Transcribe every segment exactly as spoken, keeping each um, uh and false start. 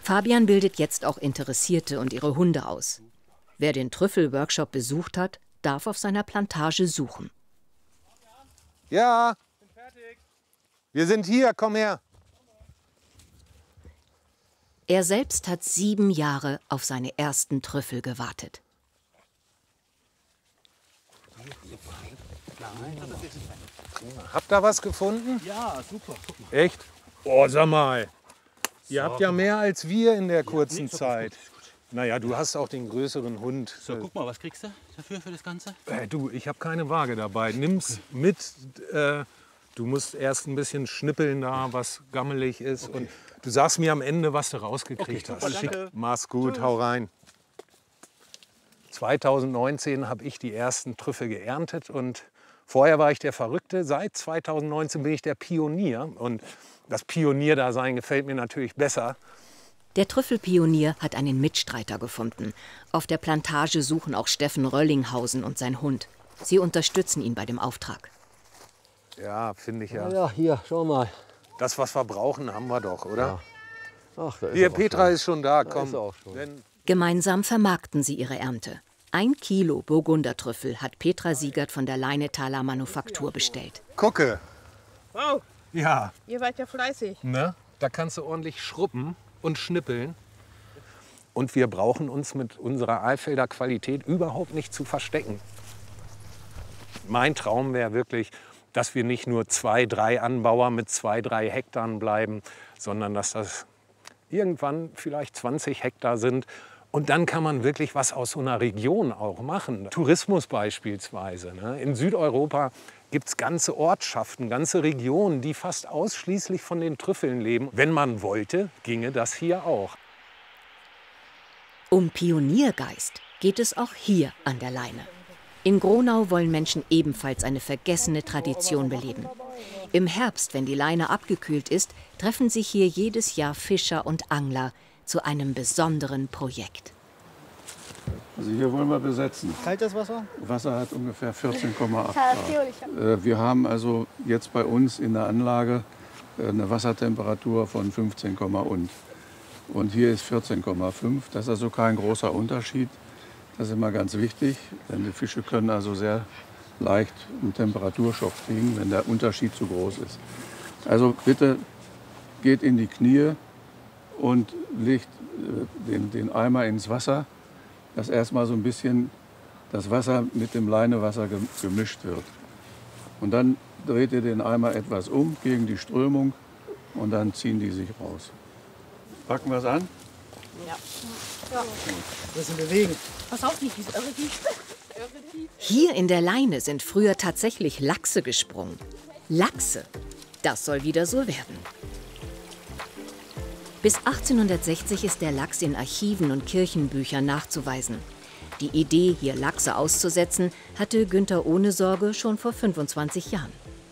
Fabian bildet jetzt auch Interessierte und ihre Hunde aus. Wer den Trüffelworkshop besucht hat, darf auf seiner Plantage suchen. Ja, wir sind hier, komm her. Er selbst hat sieben Jahre auf seine ersten Trüffel gewartet. Habt ihr was gefunden? Ja, super. Guck mal. Echt? Oh, sag mal. Ihr So, habt ja mehr als wir in der kurzen nee, ist doch Zeit. gut, ist gut. Naja, du hast auch den größeren Hund. So, guck mal, was kriegst du dafür, für das Ganze? Äh, du, ich habe keine Waage dabei. Nimm's mit. Äh, du musst erst ein bisschen schnippeln da, was gammelig ist. Okay. Und du sagst mir am Ende, was du rausgekriegt Okay, hast. super, danke. Mach's gut, hau rein. zweitausendneunzehn habe ich die ersten Trüffel geerntet und vorher war ich der Verrückte. Seit zweitausendneunzehn bin ich der Pionier und das Pionierdasein gefällt mir natürlich besser. Der Trüffelpionier hat einen Mitstreiter gefunden. Auf der Plantage suchen auch Steffen Röllinghausen und sein Hund. Sie unterstützen ihn bei dem Auftrag. Ja, finde ich ja. Ja, hier, schau mal. Das, was wir brauchen, haben wir doch, oder? Ja. Ach, da ist Hier, er auch Petra schon. ist schon da, Da komm. ist er auch schon. Wenn Gemeinsam vermarkten sie ihre Ernte. Ein Kilo Burgundertrüffel hat Petra Siegert von der Leinethaler Manufaktur bestellt. Gucke. Wow, Ja, ihr seid ja fleißig. ne? Da kannst du ordentlich schruppen und schnippeln. Und wir brauchen uns mit unserer Alfelder Qualität überhaupt nicht zu verstecken. Mein Traum wäre wirklich, dass wir nicht nur zwei, drei Anbauer mit zwei, drei Hektar bleiben, sondern dass das irgendwann vielleicht zwanzig Hektar sind. Und dann kann man wirklich was aus so einer Region auch machen. Tourismus beispielsweise. Ne? In Südeuropa gibt es ganze Ortschaften, ganze Regionen, die fast ausschließlich von den Trüffeln leben. Wenn man wollte, ginge das hier auch. Um Pioniergeist geht es auch hier an der Leine. In Gronau wollen Menschen ebenfalls eine vergessene Tradition beleben. Im Herbst, wenn die Leine abgekühlt ist, treffen sich hier jedes Jahr Fischer und Angler zu einem besonderen Projekt. Also hier wollen wir besetzen. Kaltes Wasser? Wasser hat ungefähr vierzehn Komma acht Grad. Äh, Wir haben also jetzt bei uns in der Anlage äh, eine Wassertemperatur von fünfzehn, und. Und hier ist vierzehn Komma fünf. Das ist also kein großer Unterschied. Das ist immer ganz wichtig, denn die Fische können also sehr leicht einen Temperaturschock kriegen, wenn der Unterschied zu groß ist. Also bitte geht in die Knie und legt äh, den, den Eimer ins Wasser, dass erstmal so ein bisschen das Wasser mit dem Leinewasser gemischt wird. Und dann dreht ihr den Eimer etwas um gegen die Strömung und dann ziehen die sich raus. Packen wir es an? Ja. Bisschen bewegen. Pass auf, die ist irre tief. Hier in der Leine sind früher tatsächlich Lachse gesprungen. Lachse, das soll wieder so werden. Bis achtzehnhundertsechzig ist der Lachs in Archiven und Kirchenbüchern nachzuweisen. Die Idee, hier Lachse auszusetzen, hatte Günther Ohnesorge schon vor fünfundzwanzig Jahren.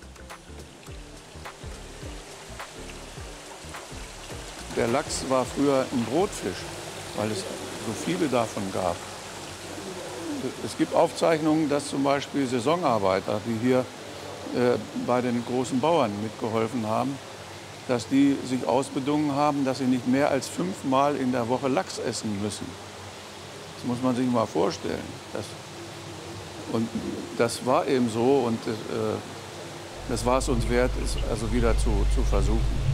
Der Lachs war früher ein Brotfisch, weil es so viele davon gab. Es gibt Aufzeichnungen, dass zum Beispiel Saisonarbeiter, die hier äh, bei den großen Bauern mitgeholfen haben, dass die sich ausbedungen haben, dass sie nicht mehr als fünfmal in der Woche Lachs essen müssen. Das muss man sich mal vorstellen. Das, und das war eben so und äh, das war es uns wert, es also wieder zu, zu versuchen.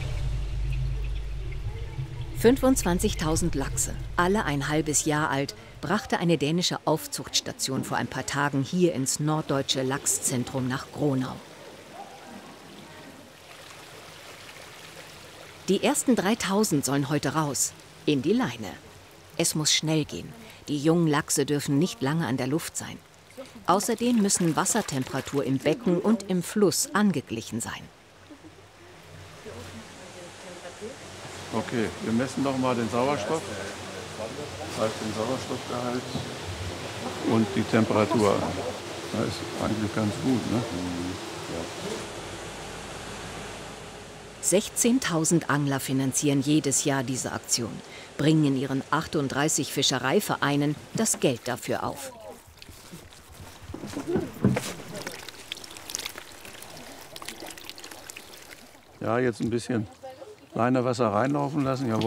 fünfundzwanzigtausend Lachse, alle ein halbes Jahr alt, brachte eine dänische Aufzuchtstation vor ein paar Tagen hier ins norddeutsche Lachszentrum nach Gronau. Die ersten dreitausend sollen heute raus, in die Leine. Es muss schnell gehen. Die jungen Lachse dürfen nicht lange an der Luft sein. Außerdem müssen Wassertemperatur im Becken und im Fluss angeglichen sein. Okay, wir messen noch mal den Sauerstoff, halt den Sauerstoffgehalt und die Temperatur. Das ist eigentlich ganz gut, ne? sechzehntausend Angler finanzieren jedes Jahr diese Aktion, bringen in ihren achtunddreißig Fischereivereinen das Geld dafür auf. Ja, jetzt ein bisschen Leinewasser reinlaufen lassen. Jawohl.